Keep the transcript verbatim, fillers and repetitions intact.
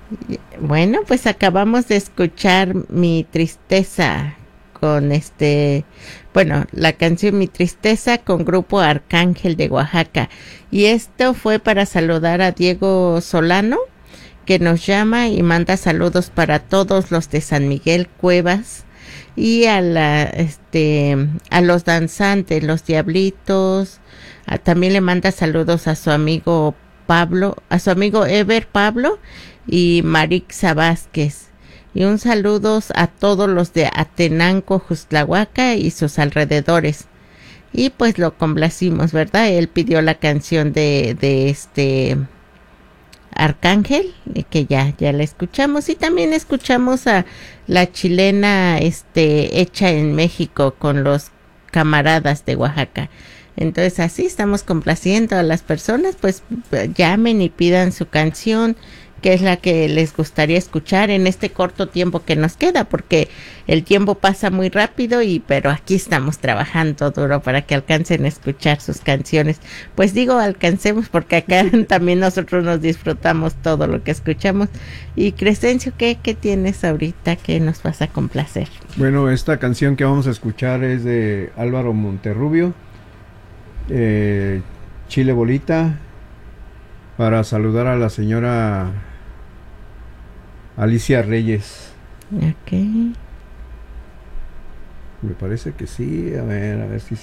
Bueno, pues acabamos de escuchar Mi Tristeza con este, bueno, la canción Mi Tristeza con Grupo Arcángel de Oaxaca. Y esto fue para saludar a Diego Solano, que nos llama y manda saludos para todos los de San Miguel Cuevas y a la este a los danzantes, los diablitos. A, también le manda saludos a su amigo Pablo, a su amigo Ever Pablo y Marixa Vázquez. Y un saludos a todos los de Atenanco, Justlahuaca y sus alrededores. Y pues lo complacimos, ¿verdad? Él pidió la canción de, de este Arcángel, que ya, ya la escuchamos. Y también escuchamos a la chilena este, hecha en México con los camaradas de Oaxaca. Entonces así estamos complaciendo a las personas, pues llamen y pidan su canción, que es la que les gustaría escuchar en este corto tiempo que nos queda, porque el tiempo pasa muy rápido y pero aquí estamos trabajando duro para que alcancen a escuchar sus canciones. Pues digo alcancemos porque acá también nosotros nos disfrutamos todo lo que escuchamos. Y Crescencio, ¿qué, qué tienes ahorita que nos vas a complacer? Bueno, esta canción que vamos a escuchar es de Álvaro Monterrubio, eh, Chile Bolita, para saludar a la señora Alicia Reyes. Ok. Me parece que sí, a ver, a ver si